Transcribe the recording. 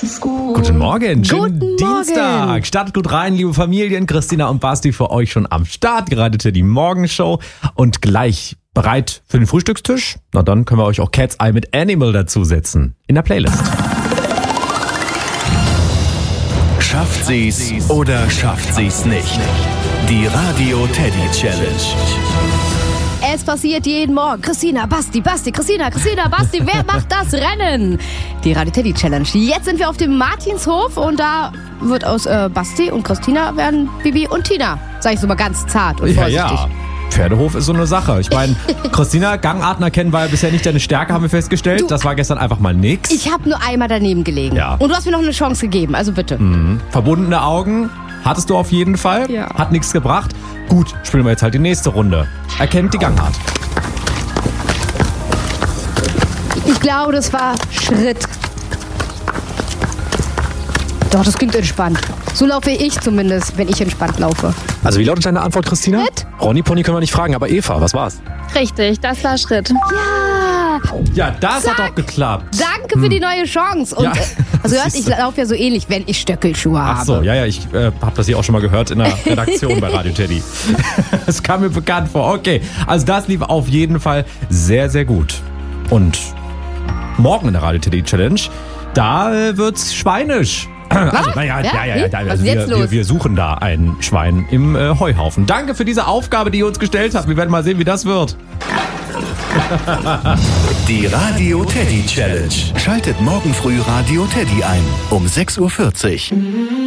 Guten Morgen, schönen Guten Dienstag. Morgen. Startet gut rein, liebe Familien. Christina und Basti für euch schon am Start. Gerade die Morgenshow und gleich bereit für den Frühstückstisch. Na dann können wir euch auch Cat's Eye mit Animal dazusetzen in der Playlist. Schafft sie's oder schafft sie's nicht? Die Radio Teddy Challenge. Es passiert jeden Morgen. Christina, Basti, Christina, Basti. Wer macht das Rennen? Die Radio Teddy Challenge. Jetzt sind wir auf dem Martinshof und da wird aus Basti und Christina werden Bibi und Tina. Sag ich so mal ganz zart und vorsichtig. Ja. Pferdehof ist so eine Sache. Ich meine, Christina, Gangarten erkennen war ja bisher nicht deine Stärke, haben wir festgestellt. Das war gestern einfach mal nix. Ich habe nur einmal daneben gelegen. Ja. Und du hast mir noch eine Chance gegeben, also bitte. Verbundene Augen hattest du auf jeden Fall. Ja. Hat nichts gebracht. Gut, spielen wir jetzt halt die nächste Runde. Erkennt die Gangart. Ich glaube, das war Schritt. Doch, das klingt entspannt. So laufe ich zumindest, wenn ich entspannt laufe. Also wie lautet deine Antwort, Christina? Schritt. Ronny Pony können wir nicht fragen, aber Eva, was war's? Richtig, das war Schritt. Ja, Ja, das hat doch geklappt. danke für die neue Chance. Und Ja. also hört, ich laufe ja so ähnlich, wenn ich Stöckelschuhe habe. Ach so, ja, ich habe das hier auch schon mal gehört in der Redaktion bei Radio Teddy. Das kam mir bekannt vor. Okay, also das lief auf jeden Fall sehr, sehr gut. Und morgen in der Radio Teddy Challenge, da wird's schweinisch. Also, naja, Ja? ja. Was Also ist jetzt los? wir suchen da ein Schwein im Heuhaufen. Danke für diese Aufgabe, die ihr uns gestellt habt. Wir werden mal sehen, wie das wird. Die Radio Teddy Challenge. Schaltet morgen früh Radio Teddy ein um 6:40 Uhr.